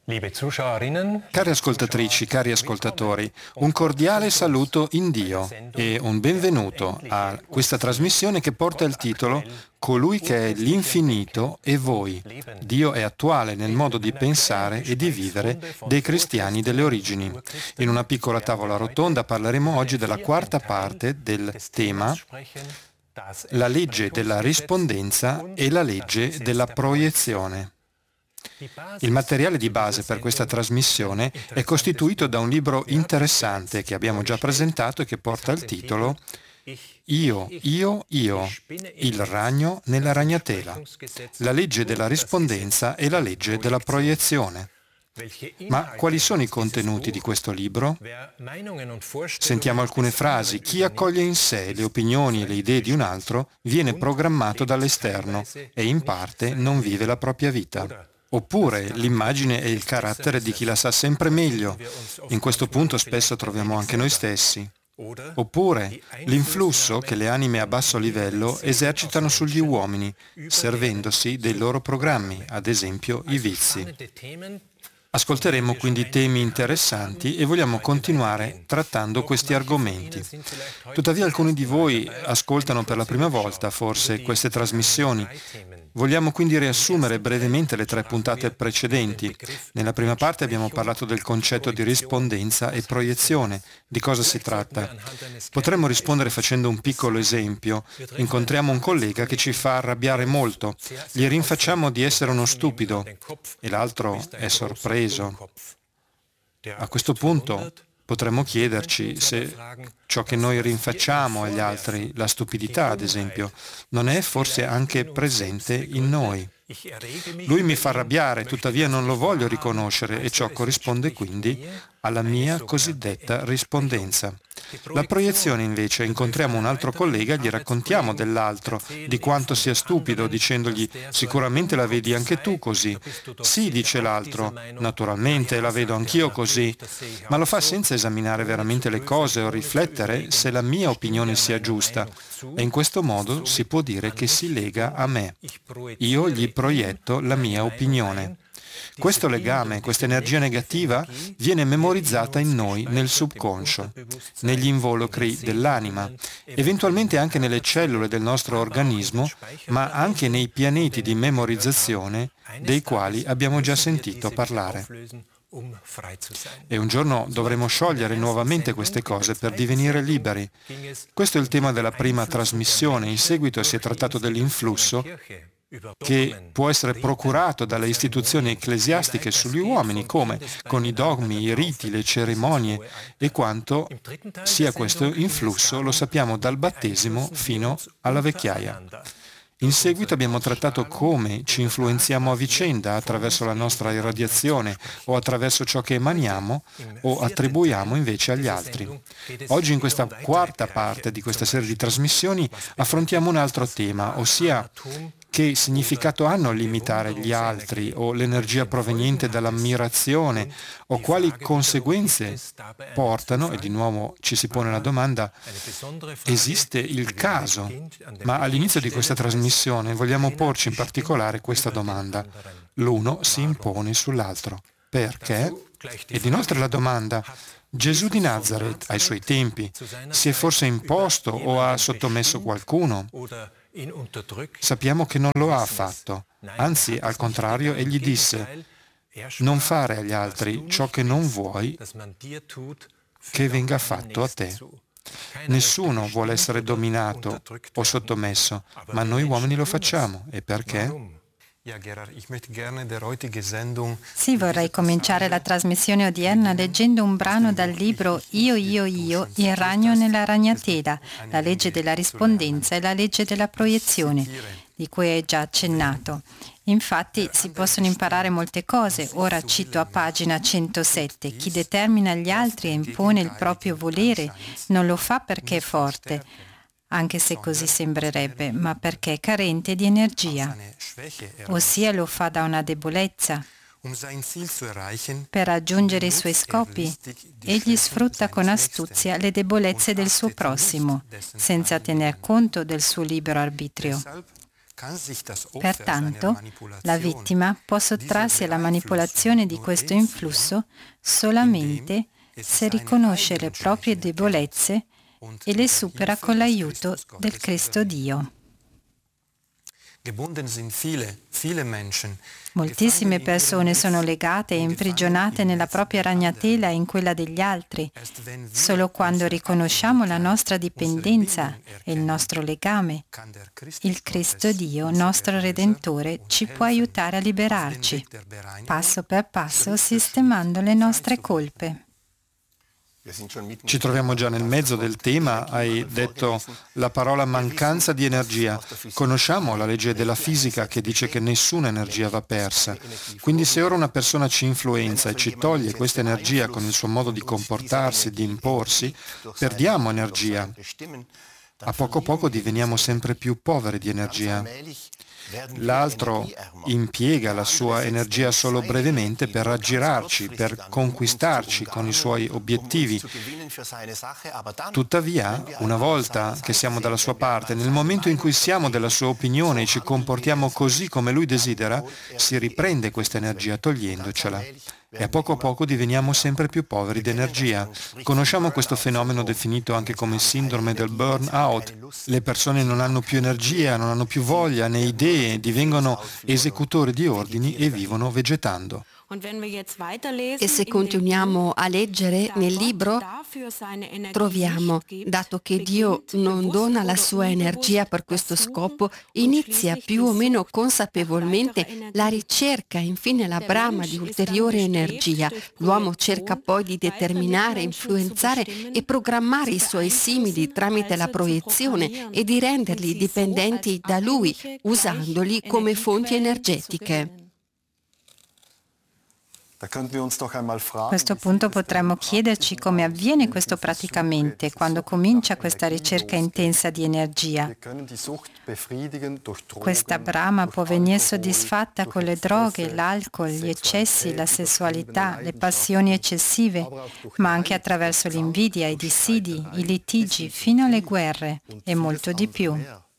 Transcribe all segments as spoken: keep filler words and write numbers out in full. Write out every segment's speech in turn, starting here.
Cari ascoltatrici, cari ascoltatori, un cordiale saluto in Dio e un benvenuto a questa trasmissione che porta il titolo Colui che è l'infinito e voi. Dio è attuale nel modo di pensare e di vivere dei cristiani delle origini. In una piccola tavola rotonda parleremo oggi della quarta parte del tema la legge della rispondenza e la legge della proiezione. Il materiale di base per questa trasmissione è costituito da un libro interessante che abbiamo già presentato e che porta il titolo Io, io, io, il ragno nella ragnatela, la legge della rispondenza e la legge della proiezione. Ma quali sono i contenuti di questo libro? Sentiamo alcune frasi. Chi accoglie in sé le opinioni e le idee di un altro viene programmato dall'esterno e in parte non vive la propria vita. Oppure l'immagine e il carattere di chi la sa sempre meglio. In questo punto spesso troviamo anche noi stessi. Oppure l'influsso che le anime a basso livello esercitano sugli uomini, servendosi dei loro programmi, ad esempio i vizi. Ascolteremo quindi temi interessanti e vogliamo continuare trattando questi argomenti. Tuttavia alcuni di voi ascoltano per la prima volta forse queste trasmissioni. Vogliamo quindi riassumere brevemente le tre puntate precedenti. Nella prima parte abbiamo parlato del concetto di rispondenza e proiezione. Di cosa si tratta? Potremmo rispondere facendo un piccolo esempio. Incontriamo un collega che ci fa arrabbiare molto. Gli rinfacciamo di essere uno stupido e l'altro è sorpreso. A questo punto potremmo chiederci se ciò che noi rinfacciamo agli altri, la stupidità ad esempio, non è forse anche presente in noi. Lui mi fa arrabbiare, tuttavia non lo voglio riconoscere e ciò corrisponde quindi alla mia cosiddetta rispondenza. La proiezione invece, incontriamo un altro collega e gli raccontiamo dell'altro, di quanto sia stupido, dicendogli sicuramente la vedi anche tu così. Sì, dice l'altro, naturalmente la vedo anch'io così, ma lo fa senza esaminare veramente le cose o riflettere se la mia opinione sia giusta e in questo modo si può dire che si lega a me. Io gli proietto la mia opinione. Questo legame, questa energia negativa viene memorizzata in noi nel subconscio, negli involucri dell'anima, eventualmente anche nelle cellule del nostro organismo, ma anche nei pianeti di memorizzazione dei quali abbiamo già sentito parlare. E un giorno dovremo sciogliere nuovamente queste cose per divenire liberi. Questo è il tema della prima trasmissione. In seguito si è trattato dell'influsso che può essere procurato dalle istituzioni ecclesiastiche sugli uomini, come con i dogmi, i riti, le cerimonie, e quanto sia questo influsso lo sappiamo dal battesimo fino alla vecchiaia. In seguito abbiamo trattato come ci influenziamo a vicenda attraverso la nostra irradiazione o attraverso ciò che emaniamo o attribuiamo invece agli altri. Oggi in questa quarta parte di questa serie di trasmissioni affrontiamo un altro tema, ossia che significato hanno limitare gli altri o l'energia proveniente dall'ammirazione o quali conseguenze portano, e di nuovo ci si pone la domanda, esiste il caso? Ma all'inizio di questa trasmissione vogliamo porci in particolare questa domanda. L'uno si impone sull'altro. Perché? Ed inoltre la domanda, Gesù di Nazaret, ai suoi tempi, si è forse imposto o ha sottomesso qualcuno? Sappiamo che non lo ha fatto, anzi, al contrario, egli disse, non fare agli altri ciò che non vuoi che venga fatto a te. Nessuno vuole essere dominato o sottomesso, ma noi uomini lo facciamo. E perché? Sì, vorrei cominciare la trasmissione odierna leggendo un brano dal libro Io, io, io, il ragno nella ragnatela, la legge della rispondenza e la legge della proiezione, di cui hai già accennato. Infatti si possono imparare molte cose. Ora cito a pagina centosette. Chi determina gli altri e impone il proprio volere non lo fa perché è forte, anche se così sembrerebbe, ma perché è carente di energia, ossia lo fa da una debolezza. Per raggiungere i suoi scopi, egli sfrutta con astuzia le debolezze del suo prossimo, senza tener conto del suo libero arbitrio. Pertanto, la vittima può sottrarsi alla manipolazione di questo influsso solamente se riconosce le proprie debolezze e le supera con l'aiuto del Cristo Dio. Moltissime persone sono legate e imprigionate nella propria ragnatela e in quella degli altri. Solo quando riconosciamo la nostra dipendenza e il nostro legame, il Cristo Dio, nostro Redentore, ci può aiutare a liberarci, passo per passo, sistemando le nostre colpe. Ci troviamo già nel mezzo del tema, hai detto la parola mancanza di energia. Conosciamo la legge della fisica che dice che nessuna energia va persa. Quindi se ora una persona ci influenza e ci toglie questa energia con il suo modo di comportarsi, di imporsi, perdiamo energia. A poco a poco diveniamo sempre più poveri di energia. L'altro impiega la sua energia solo brevemente per raggirarci, per conquistarci con i suoi obiettivi. Tuttavia, una volta che siamo dalla sua parte, nel momento in cui siamo della sua opinione e ci comportiamo così come lui desidera, si riprende questa energia togliendocela. E a poco a poco diveniamo sempre più poveri di energia. Conosciamo questo fenomeno definito anche come sindrome del burnout. Le persone non hanno più energia, non hanno più voglia né idee, divengono esecutori di ordini e vivono vegetando. E se continuiamo a leggere nel libro, troviamo, dato che Dio non dona la sua energia per questo scopo, inizia più o meno consapevolmente la ricerca e infine la brama di ulteriore energia. L'uomo cerca poi di determinare, influenzare e programmare i suoi simili tramite la proiezione e di renderli dipendenti da lui, usandoli come fonti energetiche. A questo punto potremmo chiederci come avviene questo praticamente, quando comincia questa ricerca intensa di energia. Questa brama può venire soddisfatta con le droghe, l'alcol, gli eccessi, la sessualità, le passioni eccessive, ma anche attraverso l'invidia, i dissidi, i litigi, fino alle guerre e molto di più.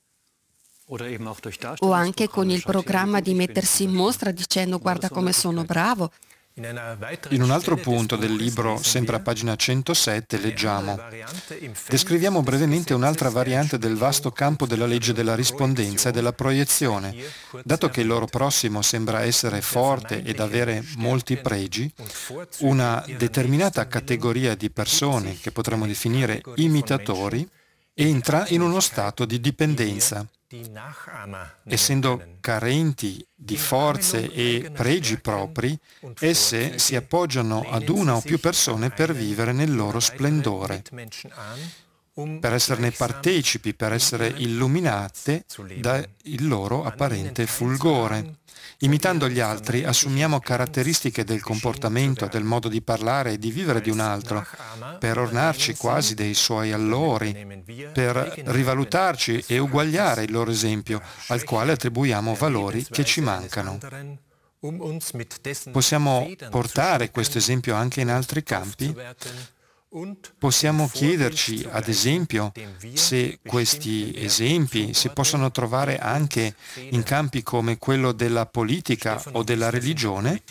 O anche con il programma di mettersi in mostra dicendo guarda come sono bravo. In un altro punto del libro, sempre a pagina centosette, leggiamo: descriviamo brevemente un'altra variante del vasto campo della legge della rispondenza e della proiezione. Dato che il loro prossimo sembra essere forte ed avere molti pregi, una determinata categoria di persone, che potremmo definire imitatori, entra in uno stato di dipendenza. Essendo carenti di forze e pregi propri, esse si appoggiano ad una o più persone per vivere nel loro splendore, per esserne partecipi, per essere illuminate dal loro apparente fulgore. Imitando gli altri, assumiamo caratteristiche del comportamento, del modo di parlare e di vivere di un altro, per ornarci quasi dei suoi allori, per rivalutarci e uguagliare il loro esempio, al quale attribuiamo valori che ci mancano. Possiamo portare questo esempio anche in altri campi? Possiamo chiederci, ad esempio, se questi esempi si possono trovare anche in campi come quello della politica o della religione?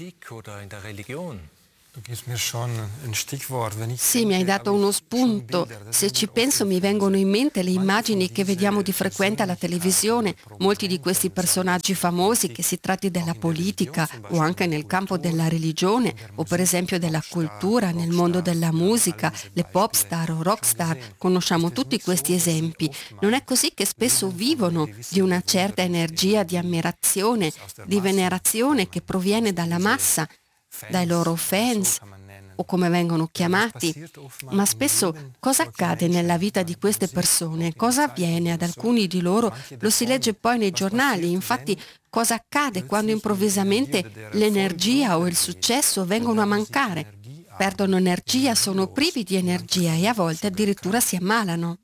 Sì, mi hai dato uno spunto. Se ci penso mi vengono in mente le immagini che vediamo di frequente alla televisione, molti di questi personaggi famosi, che si tratti della politica o anche nel campo della religione o per esempio della cultura, nel mondo della musica, le pop star o rock star, conosciamo tutti questi esempi. Non è così che spesso vivono di una certa energia di ammirazione, di venerazione che proviene dalla massa, dai loro fans o come vengono chiamati, ma spesso cosa accade nella vita di queste persone? Cosa avviene ad alcuni di loro? Lo si legge poi nei giornali. Infatti, cosa accade quando improvvisamente l'energia o il successo vengono a mancare? Perdono energia, sono privi di energia e a volte addirittura si ammalano.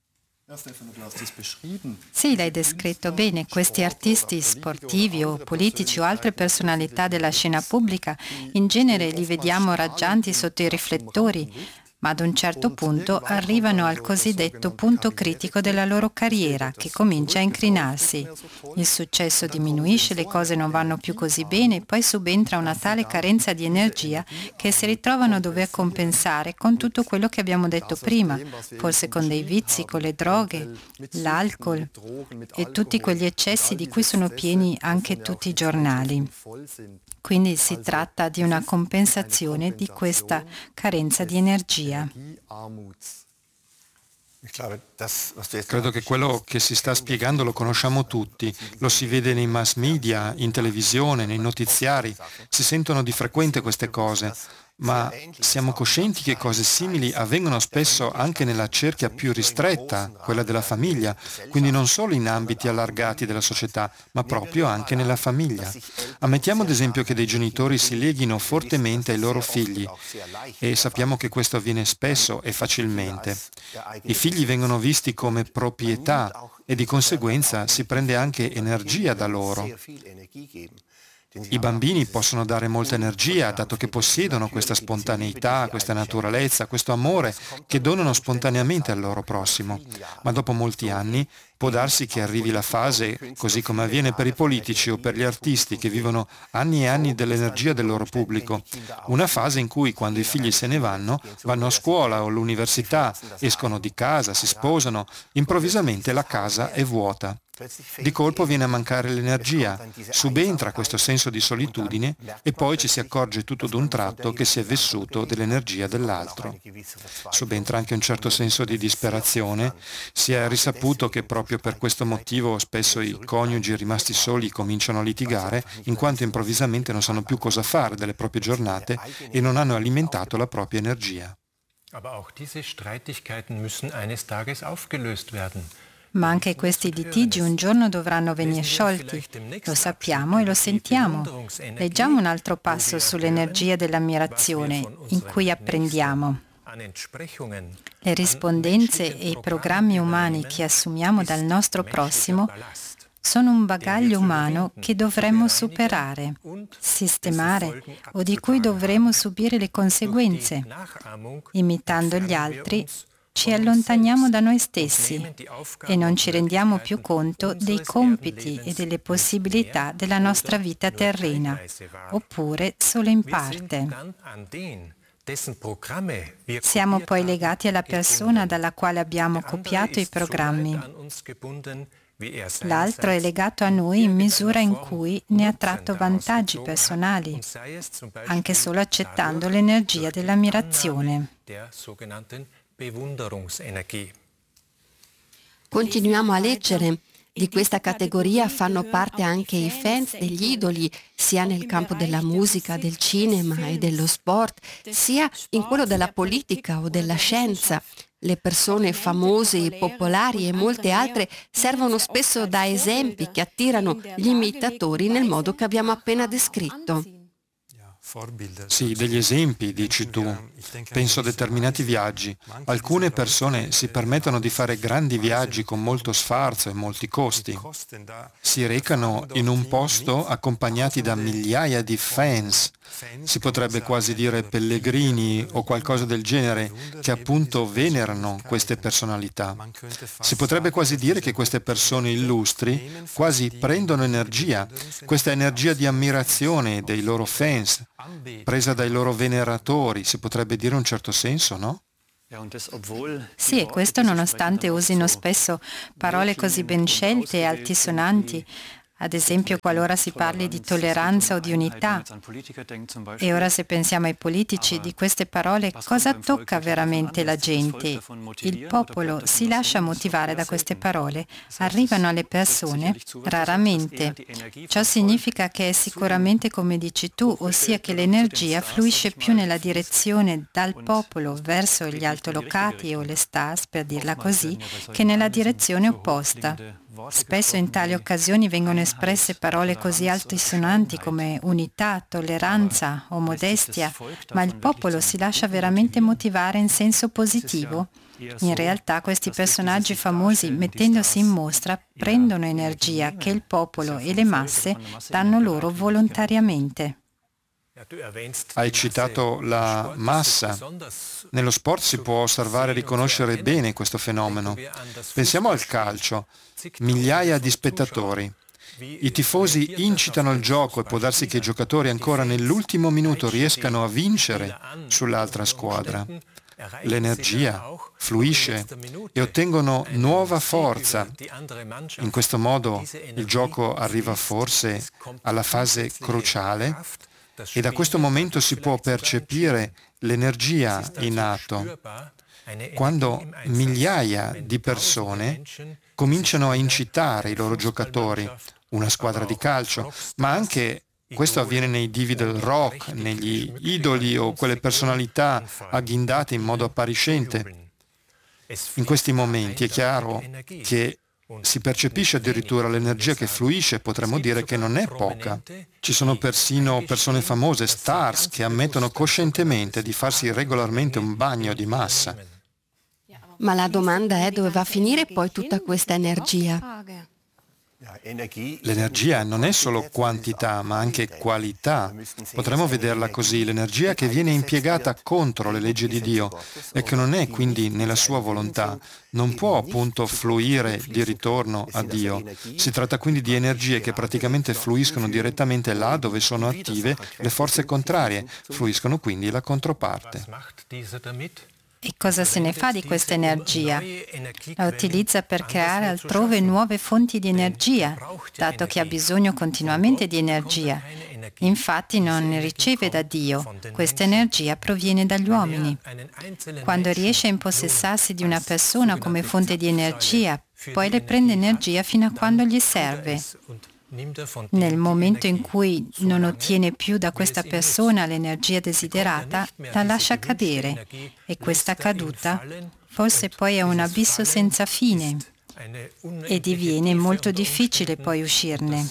Sì, l'hai descritto bene. Questi artisti sportivi o politici o altre personalità della scena pubblica, in genere li vediamo raggianti sotto i riflettori, ma ad un certo punto arrivano al cosiddetto punto critico della loro carriera, che comincia a incrinarsi. Il successo diminuisce, le cose non vanno più così bene, poi subentra una tale carenza di energia che si ritrovano a dover compensare con tutto quello che abbiamo detto prima, forse con dei vizi, con le droghe, l'alcol e tutti quegli eccessi di cui sono pieni anche tutti i giornali. Quindi si tratta di una compensazione di questa carenza di energia. Credo che quello che si sta spiegando lo conosciamo tutti, lo si vede nei mass media, in televisione, nei notiziari, si sentono di frequente queste cose, ma siamo coscienti che cose simili avvengono spesso anche nella cerchia più ristretta, quella della famiglia, quindi non solo in ambiti allargati della società, ma proprio anche nella famiglia. Ammettiamo ad esempio che dei genitori si leghino fortemente ai loro figli e sappiamo che questo avviene spesso e facilmente. I figli vengono visti come proprietà e di conseguenza si prende anche energia da loro. I bambini possono dare molta energia, dato che possiedono questa spontaneità, questa naturalezza, questo amore che donano spontaneamente al loro prossimo. Ma dopo molti anni può darsi che arrivi la fase, così come avviene per i politici o per gli artisti che vivono anni e anni dell'energia del loro pubblico, una fase in cui quando i figli se ne vanno, vanno a scuola o all'università, escono di casa, si sposano, improvvisamente la casa è vuota. Di colpo viene a mancare l'energia, subentra questo senso di solitudine e poi ci si accorge tutto d'un tratto che si è vissuto dell'energia dell'altro. Subentra anche un certo senso di disperazione, si è risaputo che proprio per questo motivo spesso i coniugi rimasti soli cominciano a litigare in quanto improvvisamente non sanno più cosa fare delle proprie giornate e non hanno alimentato la propria energia. Aber auch diese Streitigkeiten müssen eines Tages aufgelöst werden. Ma anche questi litigi un giorno dovranno venire sciolti. Lo sappiamo e lo sentiamo. Leggiamo un altro passo sull'energia dell'ammirazione, in cui apprendiamo. Le rispondenze e i programmi umani che assumiamo dal nostro prossimo sono un bagaglio umano che dovremmo superare, sistemare o di cui dovremo subire le conseguenze. Imitando gli altri, ci allontaniamo da noi stessi e non ci rendiamo più conto dei compiti e delle possibilità della nostra vita terrena, oppure solo in parte. Siamo poi legati alla persona dalla quale abbiamo copiato i programmi. L'altro è legato a noi in misura in cui ne ha tratto vantaggi personali, anche solo accettando l'energia dell'ammirazione. Continuiamo a leggere. Di questa categoria fanno parte anche i fans degli idoli, sia nel campo della musica, del cinema e dello sport, sia in quello della politica o della scienza. Le persone famose, popolari e molte altre servono spesso da esempi che attirano gli imitatori nel modo che abbiamo appena descritto. Sì, degli esempi, dici tu. Penso a determinati viaggi. Alcune persone si permettono di fare grandi viaggi con molto sfarzo e molti costi. Si recano in un posto accompagnati da migliaia di fans. Si potrebbe quasi dire pellegrini o qualcosa del genere, che appunto venerano queste personalità. Si potrebbe quasi dire che queste persone illustri quasi prendono energia, questa energia di ammirazione dei loro fans, presa dai loro veneratori, si potrebbe dire in un certo senso, no? Sì, e questo nonostante usino spesso parole così ben scelte e altisonanti, ad esempio qualora si parli di tolleranza o di unità. E ora se pensiamo ai politici, di queste parole cosa tocca veramente la gente? Il popolo si lascia motivare da queste parole? Arrivano alle persone? Raramente. Ciò significa che è sicuramente come dici tu, ossia che l'energia fluisce più nella direzione dal popolo verso gli altolocati o le stars, per dirla così, che nella direzione opposta. Spesso in tali occasioni vengono espresse parole così altisonanti come unità, tolleranza o modestia, ma il popolo si lascia veramente motivare in senso positivo. In realtà questi personaggi famosi, mettendosi in mostra, prendono energia che il popolo e le masse danno loro volontariamente. Hai citato la massa. Nello sport si può osservare e riconoscere bene questo fenomeno. Pensiamo al calcio. Migliaia di spettatori. I tifosi incitano il gioco e può darsi che i giocatori ancora nell'ultimo minuto riescano a vincere sull'altra squadra. L'energia fluisce e ottengono nuova forza. In questo modo il gioco arriva forse alla fase cruciale e da questo momento si può percepire l'energia in atto. Quando migliaia di persone cominciano a incitare i loro giocatori, una squadra di calcio, ma anche questo avviene nei divi del rock, negli idoli o quelle personalità agghindate in modo appariscente. In questi momenti è chiaro che si percepisce addirittura l'energia che fluisce, potremmo dire che non è poca. Ci sono persino persone famose, stars, che ammettono coscientemente di farsi regolarmente un bagno di massa. Ma la domanda è dove va a finire poi tutta questa energia? L'energia non è solo quantità, ma anche qualità. Potremmo vederla così, l'energia che viene impiegata contro le leggi di Dio e che non è quindi nella sua volontà, non può appunto fluire di ritorno a Dio. Si tratta quindi di energie che praticamente fluiscono direttamente là dove sono attive le forze contrarie, fluiscono quindi la controparte. E cosa se ne fa di questa energia? La utilizza per creare altrove nuove fonti di energia, dato che ha bisogno continuamente di energia. Infatti non ne riceve da Dio, questa energia proviene dagli uomini. Quando riesce a impossessarsi di una persona come fonte di energia, poi le prende energia fino a quando gli serve. Nel momento in cui non ottiene più da questa persona l'energia desiderata, la lascia cadere e questa caduta forse poi è un abisso senza fine e diviene molto difficile poi uscirne.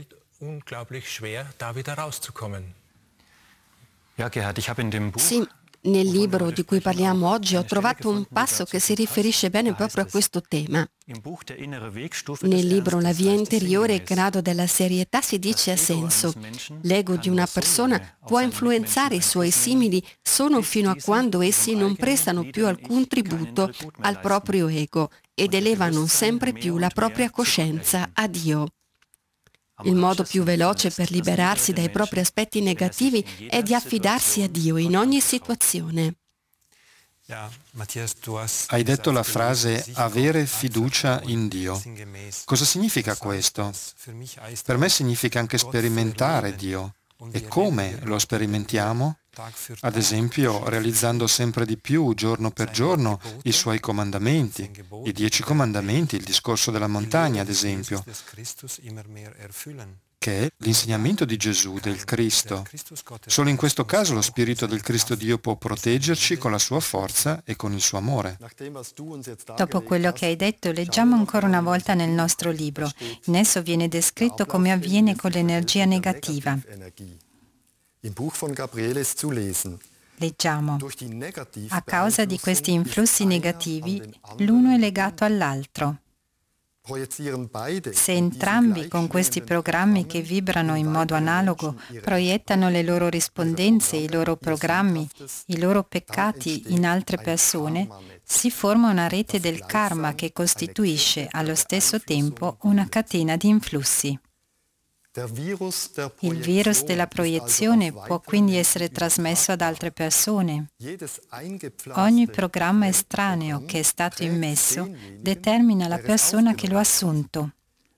Sì, nel libro di cui parliamo oggi ho trovato un passo che si riferisce bene proprio a questo tema. Nel libro La via interiore, grado della serietà, si dice a senso: l'ego di una persona può influenzare i suoi simili solo fino a quando essi non prestano più alcun tributo al proprio ego ed elevano sempre più la propria coscienza a Dio. Il modo più veloce per liberarsi dai propri aspetti negativi è di affidarsi a Dio in ogni situazione. Hai detto la frase avere fiducia in Dio. Cosa significa questo? Per me significa anche sperimentare Dio. E come lo sperimentiamo? Ad esempio, realizzando sempre di più, giorno per giorno, i suoi comandamenti, i dieci comandamenti, il discorso della montagna, ad esempio, che è l'insegnamento di Gesù, del Cristo. Solo in questo caso lo Spirito del Cristo Dio può proteggerci con la sua forza e con il suo amore. Dopo quello che hai detto, leggiamo ancora una volta nel nostro libro. In esso viene descritto come avviene con l'energia negativa. Leggiamo: a causa di questi influssi negativi, l'uno è legato all'altro. Se entrambi con questi programmi che vibrano in modo analogo proiettano le loro rispondenze, i loro programmi, i loro peccati in altre persone, si forma una rete del karma che costituisce allo stesso tempo una catena di influssi. Il virus della proiezione può quindi essere trasmesso ad altre persone. Ogni programma estraneo che è stato immesso determina la persona che lo ha assunto.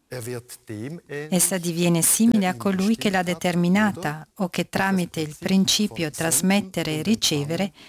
Essa diviene simile a colui che l'ha determinata o che tramite il principio trasmettere e ricevere